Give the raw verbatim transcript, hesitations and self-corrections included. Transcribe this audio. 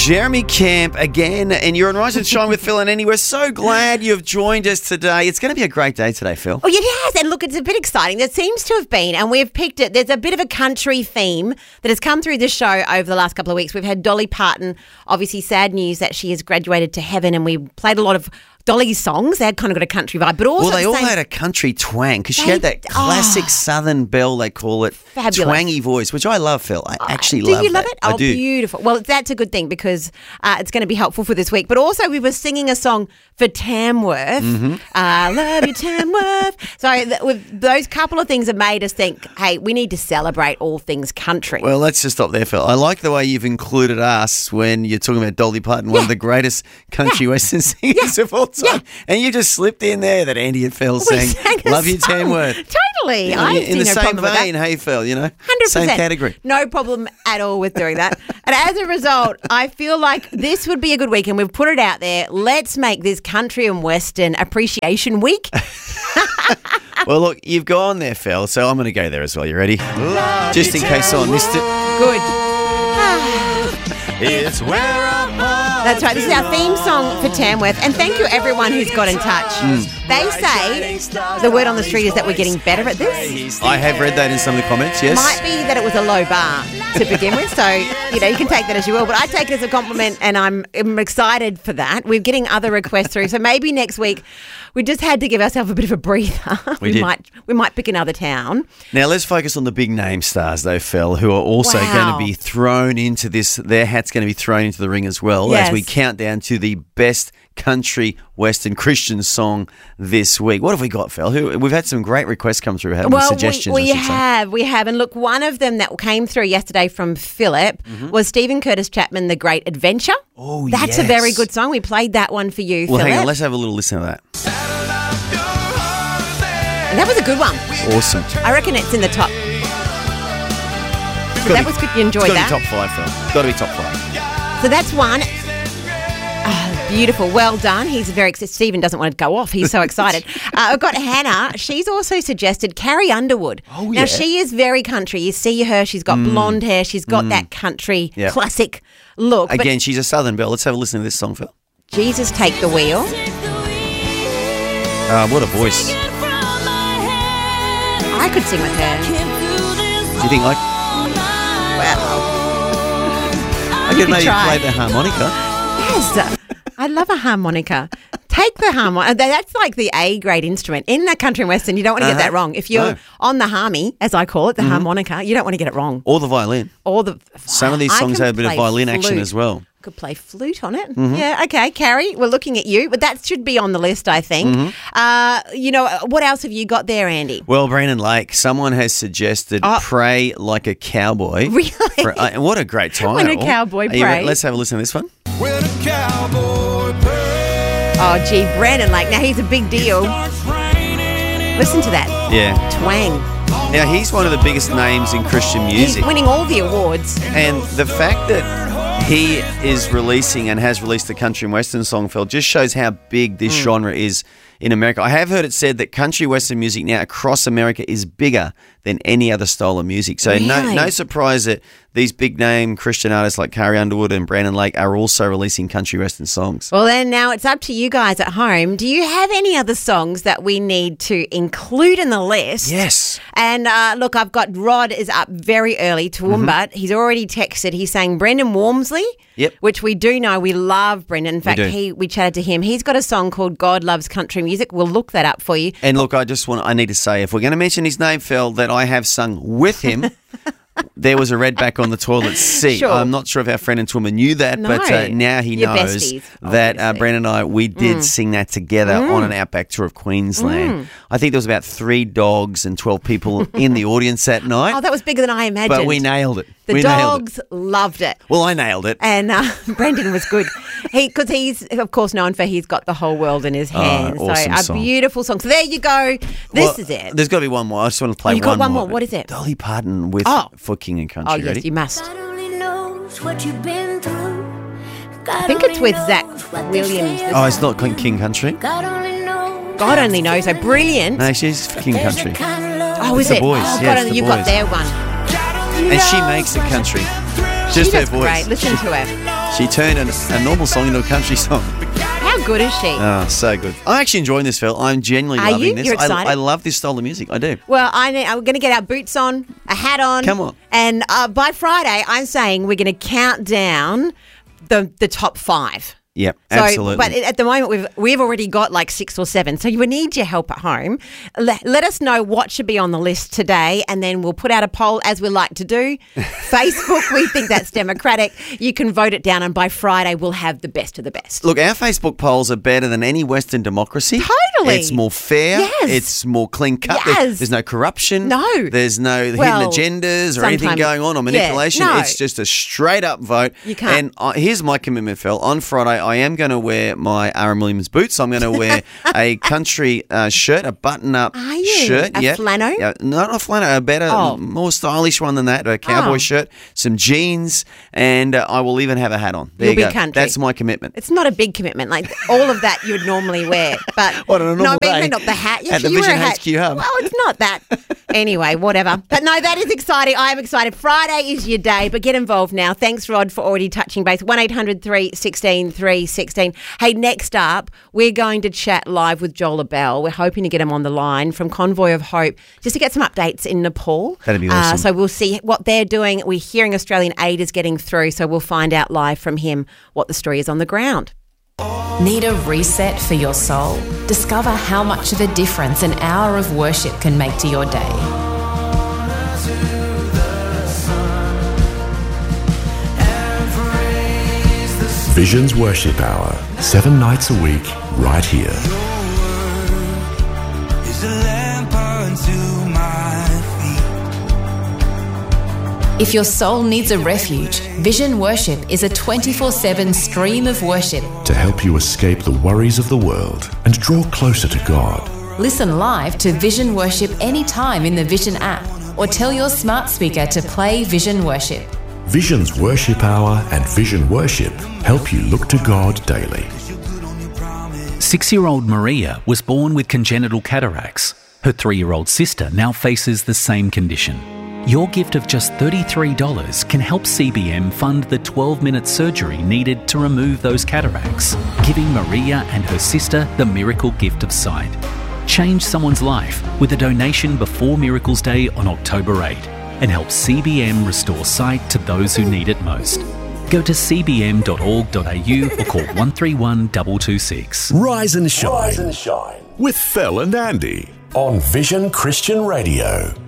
Jeremy Camp again, and you're on Rise and Shine with Phil and Annie. We're so glad you've joined us today. It's going to be a great day today, Phil. Oh, it has. And look, it's a bit exciting. There seems to have been, and we've picked it. There's a bit of a country theme that has come through this show over the last couple of weeks. We've had Dolly Parton, obviously sad news that she has graduated to heaven, and we played a lot of Dolly's songs. They had kind of got a country vibe, but also well, they all same, had a country twang because she they, had that classic oh, Southern belle, they call it, fabulous. twangy voice, which I love, Phil. I actually do love you love that. it? I Oh, do. Beautiful. Well, that's a good thing because uh, it's going to be helpful for this week. But also, we were singing a song for Tamworth. Mm-hmm. I love you, Tamworth. So th- with those couple of things have made us think, hey, we need to celebrate all things country. Well, let's just stop there, Phil. I like the way you've included us when you're talking about Dolly Parton, one Yeah. of the greatest country Yeah. western singers Yeah. of all time. Yeah. And you just slipped in there that Andy and Phil We sang, sang a Love You, song. Tamworth. Totally. You know, I in see the no same problem with that. vein, hey, Phil, you know? one hundred percent. Same category. No problem at all with doing that. And as a result, I feel like this would be a good week, and we've put it out there. Let's make this Country and Western Appreciation Week. Well, look, you've gone there, Phil, so I'm going to go there as well. You ready? Just in case someone missed it. Good. It's where I'm That's right. This is our theme song for Tamworth. And thank you, everyone who's got in touch. Mm. They say the word on the street is that we're getting better at this. I have read that in some of the comments, yes. Might be that it was a low bar to begin with. So, you know, you can take that as you will. But I take it as a compliment, and I'm, I'm excited for that. We're getting other requests through. So maybe next week we just had to give ourselves a bit of a breather. We we did. might we might pick another town. Now, let's focus on the big name stars, though, Phil, who are also Wow. going to be thrown into this. Their hat's going to be thrown into the ring as well Yes. as we count down to the best country western Christian song this week. What have we got, Phil? Who, we've had some great requests come through, haven't we? Well, Suggestions, we, we I should say. have, we have. And look, one of them that came through yesterday from Philip Mm-hmm. was Stephen Curtis Chapman, The Great Adventure. Oh, That's yes. a very good song. We played that one for you, Well, Philip. hang on. Let's have a little listen to that. And that was a good one. Awesome. I reckon it's in the top. Gotta that be- was good. You enjoyed It's got that. to be top five, Phil. Got to be top five. So that's one. Ah, beautiful. Well done. He's very excited. Stephen doesn't want to go off. He's so excited. uh, I've got Hannah. She's also suggested Carrie Underwood. Oh, now, yeah. she is very country. You see her. She's got blonde hair. She's got that country Yeah. classic look. But Again, she's a Southern belle. Let's have a listen to this song, Phil. Jesus, take the wheel. Uh, what a voice. I could sing with her. Do you think like Well, I could maybe try. play the harmonica? yes. I love a harmonica. Take the harmonica. That's like the A grade instrument. In the country and western, you don't want to get Uh-huh. that wrong. If you're No. on the harmy, as I call it, the harmonica, you don't want to get it wrong. Or the violin. Or the Some of these I songs can have a bit of play violin action flute. as well. Could play flute on it. Mm-hmm. Yeah, okay. Carrie, we're looking at you, but that should be on the list, I think. Mm-hmm. Uh, you know, what else have you got there, Andy? Well, Brandon Lake, someone has suggested Oh. Pray Like a Cowboy. Really? For- uh, what a great title. When a cowboy Are you ready? prays. Let's have a listen to this one. When a cowboy prays, Oh, gee, Brandon Lake. Now, he's a big deal. starts raining, Listen to that. Yeah. Twang. Now, he's one of the biggest names in Christian He's music. winning all the awards. And the fact that he is releasing and has released the country and western song, Phil, just shows how big this Mm. genre is in America. I have heard it said that country western music now across America is bigger than any other style of music. So no, Really? no surprise that these big name Christian artists like Carrie Underwood and Brandon Lake are also releasing country western songs. Well, then now it's up to you guys at home. Do you have any other songs that we need to include in the list? Yes. And uh, look, I've got Rod is up very early, Toowoomba. Mm-hmm. He's already texted. He's saying Brendan Walmsley, Yep. which we do know. We love Brendan. In fact, do. he we chatted to him. He's got a song called God Loves Country Music. We'll look that up for you. And look, I just want I need to say, if we're going to mention his name, Phil, that I have sung with him. There was a redback on the toilet seat. Sure. I'm not sure if our friend and Twoma knew that, No. but uh, now he You're knows besties, that uh, obviously. Brandon and I, we did Mm. sing that together on an outback tour of Queensland. I think there was about three dogs and twelve people in the audience that night, Oh, that was bigger than I imagined. but we nailed it. The we nailed it. dogs loved it. Well, I nailed it. And uh, Brendan was good. He because he's of course known for he's got the whole world in his hands. awesome so a song. beautiful song. So there you go. This Well, is it. There's got to be one more. I just want to play Oh, you got one, one more. more. What is it? Dolly Parton with Oh. For King and Country. Oh yes, Ready? you must. God only knows what you've been through. I think it's with Zach Williams. Oh, it's not King Country? God only knows. God only knows. So brilliant. No, she's for King There's Country. a kind of love Oh, is The it? Boys, Oh, yes, God only The you Boys. got their one. And she makes it country. Just She her does voice. great. Listen to her. She turned a, a normal song into a country song. How good is she? Oh, so good. I'm actually enjoying this, Phil. I'm genuinely Are loving you? this. You're I, excited? I love this style of music. I do. Well, I need, I'm going to get our boots on, a hat on. Come on. And uh, by Friday, I'm saying we're going to count down the the top five. Yep, So, absolutely. but at the moment, we've we've already got like six or seven. So you need your help at home. Let, let us know what should be on the list today, and then we'll put out a poll as we like to do. Facebook, we think that's democratic. You can vote it down, and by Friday, we'll have the best of the best. Look, our Facebook polls are better than any Western democracy. Totally. It's more fair. Yes. It's more clean cut. Yes. There's, there's no corruption. No. There's no Well, hidden agendas or anything sometimes- going on or yeah, manipulation. no. It's just a straight up vote. You can't. And uh, here's my commitment, Phil. On Friday, I am going to wear my Aaron Williams boots. I'm going to wear a country uh, shirt, a button-up Are you? shirt. A yeah. flannel? Yeah, not a flannel, a better, Oh. more stylish one than that. A cowboy Oh. shirt, some jeans, and uh, I will even have a hat on. There You'll you be go. country. That's my commitment. It's not a big commitment. Like all of that you would normally wear. But What, on a normal no, maybe day? not the hat. At the you wear a Vision hat. H Q hub. Well, it's not that. Anyway, whatever. But no, that is exciting. I am excited. Friday is your day, but get involved now. Thanks, Rod, for already touching base. one eight hundred three one six three one six. Hey, next up, we're going to chat live with Joel Abell. We're hoping to get him on the line from Convoy of Hope just to get some updates in Nepal. That'd be Uh, awesome. so we'll see what they're doing. We're hearing Australian aid is getting through, so we'll find out live from him what the story is on the ground. Need a reset for your soul? Discover how much of a difference an hour of worship can make to your day. Vision's Worship Hour, seven nights a week, right here. Is a lamp unto my feet. If your soul needs a refuge, Vision Worship is a twenty-four seven stream of worship. To help you escape the worries of the world and draw closer to God. Listen live to Vision Worship anytime in the Vision app, or tell your smart speaker to play Vision Worship. Vision's Worship Hour and Vision Worship help you look to God daily. Six-year-old Maria was born with congenital cataracts. Her three-year-old sister now faces the same condition. Your gift of just thirty-three dollars can help C B M fund the twelve-minute surgery needed to remove those cataracts, giving Maria and her sister the miracle gift of sight. Change someone's life with a donation before Miracles Day on October eighth and help C B M restore sight to those who need it most. Go to c b m dot org dot a u or call one three one two two six. Rise and shine. Rise and shine. With Phil and Andy on Vision Christian Radio.